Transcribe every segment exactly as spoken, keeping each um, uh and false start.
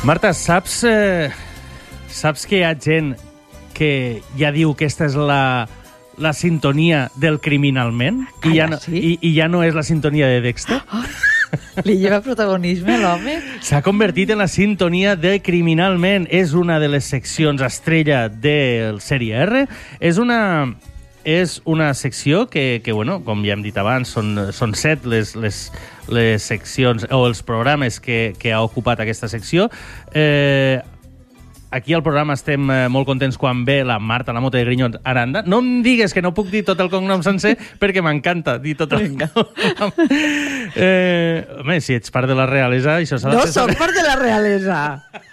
Marta, saps, eh, saps que hi ha gent que ja diu que aquesta és la, la sintonia del Criminalment? Ah, I, ja ja, no, sí? i, I ja no és la sintonia de Dexter? Oh, li lleva protagonisme, l'home? S'ha convertit en la sintonia de Criminalment. És una de les seccions estrella del Sèrie R. És una... És una secció que, que bueno, com ja hem dit abans, són, són set les, les, les seccions o els programes que, que ha ocupat aquesta secció. Eh, aquí al programa estem molt contents quan ve la Marta, la Mota de Grinyons Aranda. No em digues que no puc dir tot el cognom sencer perquè m'encanta dir tot el cognom. Eh, home, si ets part de la realesa... Això s'ha de No fer soc part de la realesa.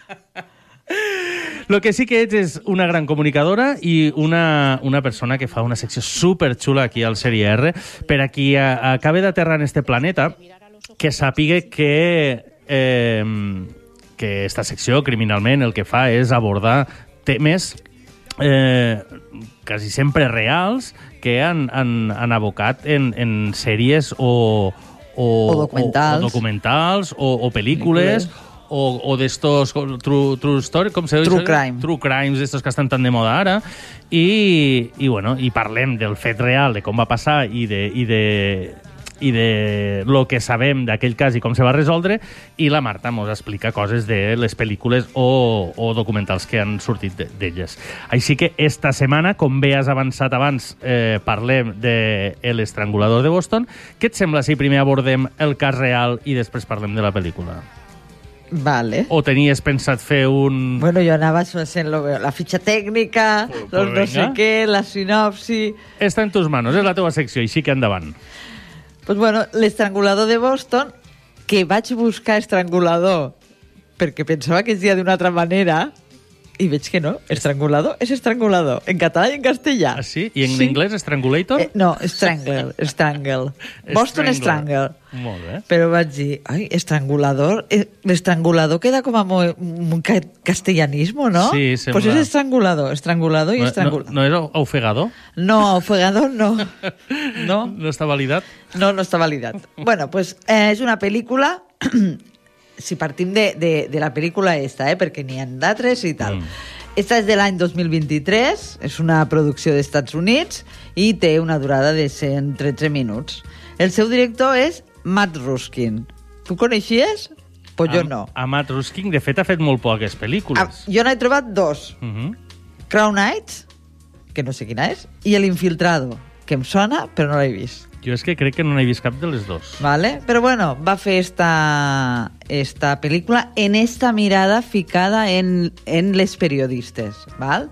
Lo que sí que ets és una gran comunicadora i una, una persona que fa una secció superxula aquí al Sèrie R. Per a qui a, acaba d'aterrar en este planeta, que sàpiga que, eh, que esta secció, Criminalment, el que fa és abordar temes eh, quasi sempre reals que han, han, han abocat en, en sèries o, o, O documentals. o, o, documentals, o, o pel·lícules, Pel·lícules. o, o d'estos true, true story, com se diu? True crime. True crimes, d'estos que estan tan de moda ara. I, i, bueno, i parlem del fet real, de com va passar i de, i de, i de lo que sabem d'aquell cas i com se va resoldre, i la Marta ens explica coses de les pel·lícules o, o documentals que han sortit d'elles. Així que esta setmana, com bé has avançat abans, eh, parlem de l'estrangulador de Boston. Què et sembla si primer abordem el cas real i després parlem de la pel·lícula? Vale. O tenies pensat fer un... Bueno, jo anava fent la fitxa tècnica, Pues, los pues no sé venga. què, la sinopsi... Està en tus manos, és la teva secció, així que endavant. Pues bueno, l'estrangulador de Boston, que vaig buscar estrangulador perquè pensava que es deia d'una altra manera, i veig que no. Estrangulador és estrangulador, en català i en castellà. Ah, sí? I en sí. anglès, Strangulator? Eh, no, Strangle, Strangle. Boston Strangler. Strangle. Molt bé. Però vaig dir, ai, estrangulador... eh, L'estrangulador queda com a mo- un ca- castellanismo, no? Sí, sembla. Pues és estrangulador, estrangulador i No, no, estrangulador. no és ofegador? No, ofegador no. No, No està validat? no, no està validat. Bueno, pues eh, és una pel·lícula... si partim de, de, de la pel·lícula esta, eh, perquè n'hi ha d'altres i tal. Mm. Esta és de l'any dos mil vint-i-tres, és una producció dels Estats Units i té una durada de cent tretze minuts. El seu director és Matt Ruskin. Tu coneixies? Pues jo Am- no. A Matt Ruskin, de fet, ha fet molt poques Ah, pel·lícules. jo n'he trobat dos. Uh -huh. Crown Heights, que no sé quina és, i El Infiltrado, que em sona, però no l'he vist. Jo és que crec que no n'he vist cap de les dos. ¿Vale? Pero bueno, va a hacer esta, esta película en esta mirada ficada en, en les periodistes, ¿vale?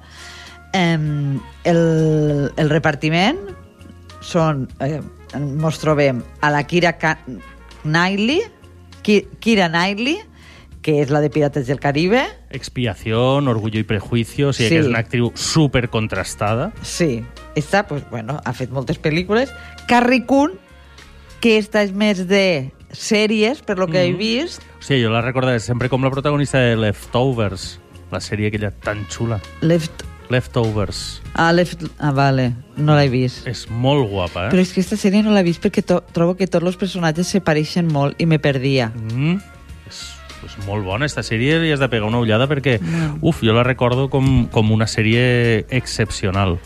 Eh, el, el repartiment són, eh, mos trobem a la Kira Ka- Knightley, Ki- Kira Knightley, que és la de Pirates del Caribe. Expiación, Orgullo y Prejuicio, o sigui Sí. que és una actriu super contrastada. Sí, esta, pues, bueno, ha fet moltes pel·lícules. Carrie Coon, que esta és més de sèries, per lo que he vist. O sigui, jo la recordo sempre com la protagonista de Leftovers, la sèrie aquella tan xula. Left... Leftovers. Ah, left... ah, vale, no l'he vist. És molt guapa, eh? Però és que aquesta sèrie no l'he vist perquè to trobo que tots els personatges se pareixen molt i me perdia. Mm. És, és molt bona, esta sèrie, li has de pegar una ullada perquè, Mm. uf, jo la recordo com, com una sèrie excepcional.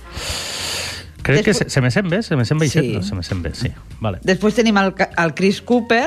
Crec que Després- se, se me sent bé, se me sent bé, Sí. no, se me sent bé, sí. Vale. Després tenim el, Ca- el Chris Cooper,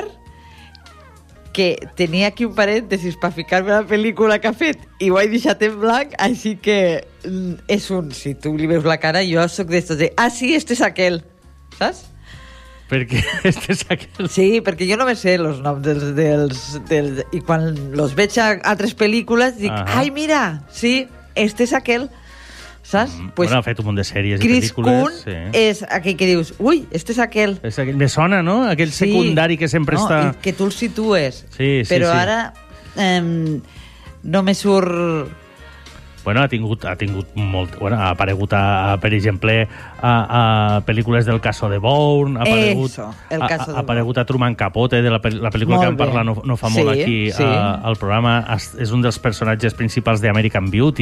que tenia aquí un parèntesis per ficar-me la pel·lícula que ha fet i ho he deixat en blanc, així que mm, és un... Si tu li veus la cara, jo sóc d'estos de... Ah, sí, este és aquel, saps? Perquè este és aquel... Sí, perquè jo no me sé els noms dels... dels, dels I quan los veig a altres pel·lícules dic, Ahà. ai, mira, sí, este és aquel, saps? Mm, Pues bueno, ha fet un munt de sèries i Chris pel·lícules. Coon sí. és aquell que dius, ui, este és aquel. És aquell, me sona, no? Aquell Sí. secundari que sempre no, està... i que tu el situes. Sí, sí, Però sí. ara eh, no me surt... Bueno, ha tingut, ha tingut molt... Bueno, ha aparegut, a, per exemple, a, a pel·lícules del Caso de Bourne, ha aparegut, Eso, el ha, Caso de ha aparegut a Truman Capote, de la, pel- la pel·lícula Molt que vam bé. parlar no, no fa molt Sí, aquí sí. a, al programa. Es- És un dels personatges principals d'American Beauty.